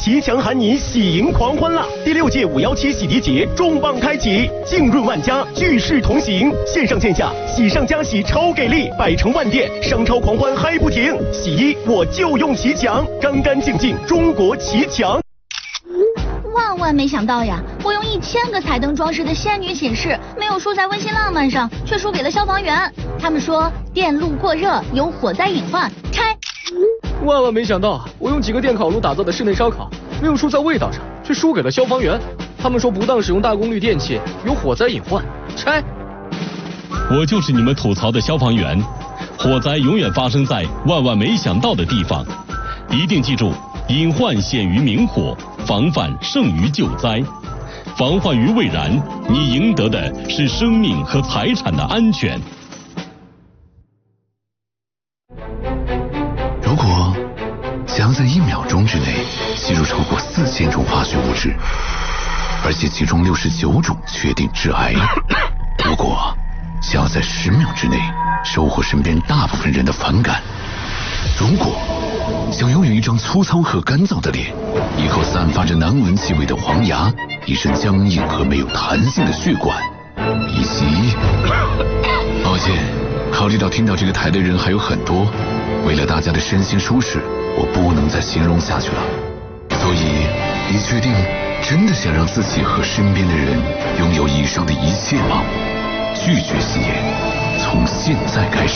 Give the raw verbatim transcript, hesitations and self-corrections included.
骑墙喊你喜迎狂欢啦！第六届五幺七洗涤节重磅开启，浸润万家，聚势同行，线上线下喜上加喜超给力，百城万店商超狂欢嗨不停。洗衣我就用骑墙，干干净净中国骑墙。 万万没想到呀！我用一千个彩灯装饰的仙女寝室，没有输在温馨浪漫上，却输给了消防员。他们说电路过热有火灾隐患，拆。 万万没想到，我用几个电烤炉打造的室内烧烤，没有输在味道上，却输给了消防员。他们说不当使用大功率电器有火灾隐患，拆。 我就是你们吐槽的消防员，火灾永远发生在万万没想到的地方，一定记住，隐患显于明火，防范胜于救灾。防患于未然，你赢得的是生命和财产的安全。 如果想要在一秒钟之内吸入超过四千种化学物质，而且其中六十九种确定致癌；如果想要在十秒之内收获身边大部分人的反感；如果想拥有一张粗糙和干燥的脸，一口散发着难闻气味的黄牙，一身僵硬和没有弹性的血管，以及……抱歉，考虑到听到这个台的人还有很多，为了大家的身心舒适，我不能再形容下去了。所以，你确定真的想让自己和身边的人拥有以上的一切吗？拒绝吸烟，从现在开始。